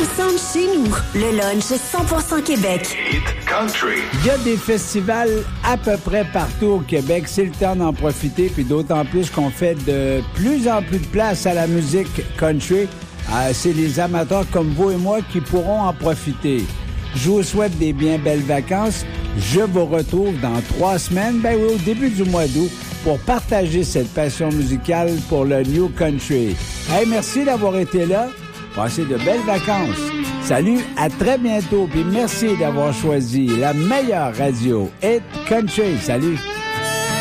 ensemble chez nous. Le lunch 100% Québec. Hit Country. Il y a des festivals à peu près partout au Québec. C'est le temps d'en profiter, puis d'autant plus qu'on fait de plus en plus de place à la musique country. C'est les amateurs comme vous et moi qui pourront en profiter. Je vous souhaite des bien belles vacances. Je vous retrouve dans 3 semaines, au début du mois d'août, pour partager cette passion musicale pour le New Country. Hey, merci d'avoir été là. Passez de belles vacances. Salut, à très bientôt. Puis merci d'avoir choisi la meilleure radio, Hit Country. Salut.